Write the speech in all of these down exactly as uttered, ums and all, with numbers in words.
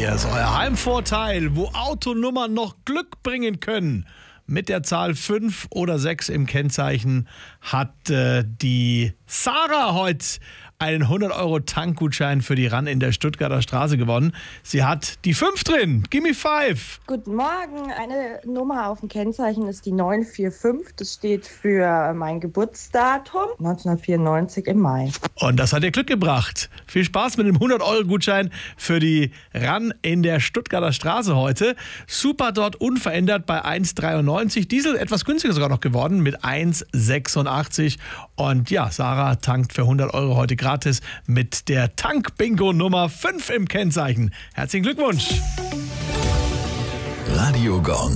Hier ist euer Heimvorteil, wo Autonummern noch Glück bringen können. Mit der Zahl fünf oder sechs im Kennzeichen hat äh, die Sarah heute einen hundert Euro Tankgutschein für die Run in der Stuttgarter Straße gewonnen. Sie hat die fünf drin. Gimme five. Guten Morgen. Eine Nummer auf dem Kennzeichen ist die neun vier fünf. Das steht für mein Geburtsdatum, neunzehnhundertvierundneunzig im Mai. Und das hat ihr Glück gebracht. Viel Spaß mit dem hundert Euro Gutschein für die Run in der Stuttgarter Straße heute. Super dort unverändert bei eins dreiundneunzig. Diesel etwas günstiger sogar noch geworden mit eins sechsundachtzig. Und ja, Sarah tankt für hundert Euro heute gratis mit der Tank-Bingo Nummer fünf im Kennzeichen. Herzlichen Glückwunsch. Radio Gong.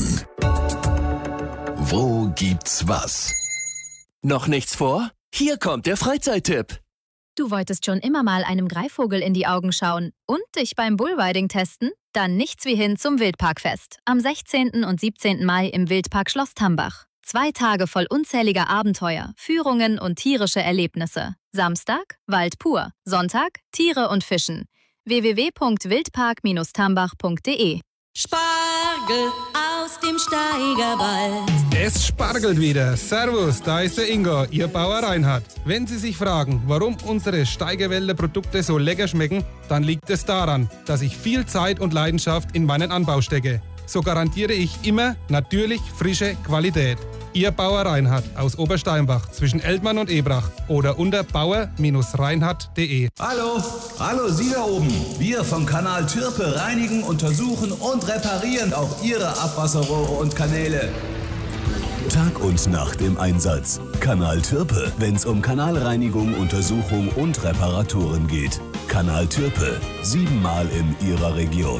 Wo gibt's was? Noch nichts vor? Hier kommt der Freizeittipp. Du wolltest schon immer mal einem Greifvogel in die Augen schauen und dich beim Bullriding testen? Dann nichts wie hin zum Wildparkfest. Am sechzehnten und siebzehnten Mai im Wildpark Schloss Tambach. Zwei Tage voll unzähliger Abenteuer, Führungen und tierische Erlebnisse. Samstag Wald pur, Sonntag Tiere und Fischen. w w w punkt wildpark Bindestrich tambach punkt d e Spargel aus dem Steigerwald. Es spargelt wieder. Servus, da ist der Ingo, Ihr Bauer Reinhard. Wenn Sie sich fragen, warum unsere Steigerwälder Produkte so lecker schmecken, dann liegt es daran, dass ich viel Zeit und Leidenschaft in meinen Anbau stecke. So garantiere ich immer natürlich frische Qualität. Ihr Bauer Reinhard aus Obersteinbach zwischen Eltmann und Ebrach oder unter bauer Bindestrich reinhardt punkt d e. Hallo, hallo Sie da oben. Wir vom Kanal Türpe reinigen, untersuchen und reparieren auch Ihre Abwasserrohre und Kanäle. Tag und Nacht im Einsatz. Kanal Türpe, wenn's um Kanalreinigung, Untersuchung und Reparaturen geht. Kanal Türpe, siebenmal in Ihrer Region.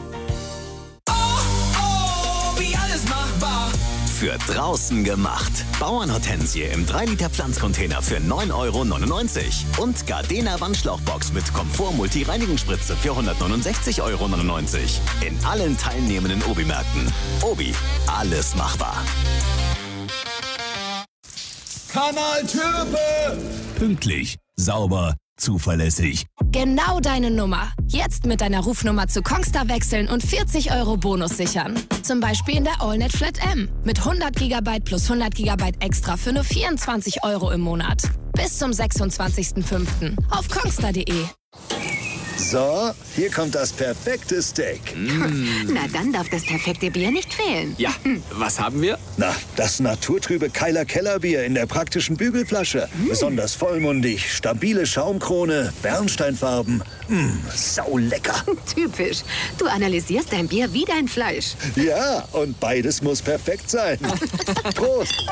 Für draußen gemacht. Bauernhortensie im drei Liter Pflanzcontainer für neun Euro neunundneunzig. Und Gardena Wandschlauchbox mit Komfort-Multi-Reinigungsspritze für hundertneunundsechzig Euro neunundneunzig. In allen teilnehmenden Obi-Märkten. Obi, alles machbar. Kanal Türpe! Pünktlich, sauber, zuverlässig. Genau deine Nummer. Jetzt mit deiner Rufnummer zu Kongstar wechseln und vierzig Euro Bonus sichern. Zum Beispiel in der AllNet Flat M. Mit hundert Gigabyte plus hundert Gigabyte extra für nur vierundzwanzig Euro im Monat. Bis zum sechsundzwanzigsten fünften auf kongstar punkt d e. So, hier kommt das perfekte Steak. Mm. Na, dann darf das perfekte Bier nicht fehlen. Ja, was haben wir? Na, das naturtrübe Keiler Kellerbier in der praktischen Bügelflasche. Mm. Besonders vollmundig, stabile Schaumkrone, Bernsteinfarben. Mm, saulecker. Typisch. Du analysierst dein Bier wie dein Fleisch. Ja, und beides muss perfekt sein. Prost.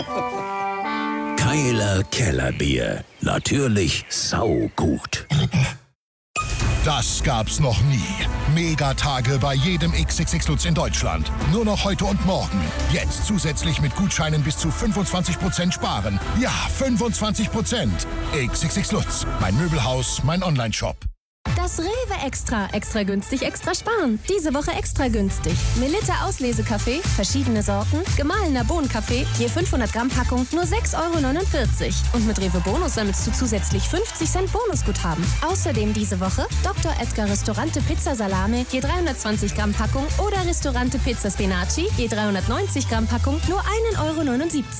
Keiler Kellerbier. Natürlich saugut. Das gab's noch nie. Megatage bei jedem X X X Lutz in Deutschland. Nur noch heute und morgen. Jetzt zusätzlich mit Gutscheinen bis zu fünfundzwanzig Prozent sparen. Ja, fünfundzwanzig Prozent. X X X Lutz. Mein Möbelhaus, mein Onlineshop. Das Rewe Extra. Extra günstig, extra sparen. Diese Woche extra günstig. Melitta Auslesekaffee, verschiedene Sorten, gemahlener Bohnenkaffee, je fünfhundert Gramm Packung, nur sechs Euro neunundvierzig. Und mit Rewe Bonus sammelst du zusätzlich fünfzig Cent Bonusguthaben. Außerdem diese Woche Doktor Edgar Restaurante Pizza Salame, je dreihundertzwanzig Gramm Packung oder Restaurante Pizza Spinaci, je dreihundertneunzig Gramm Packung, nur ein Euro neunundsiebzig.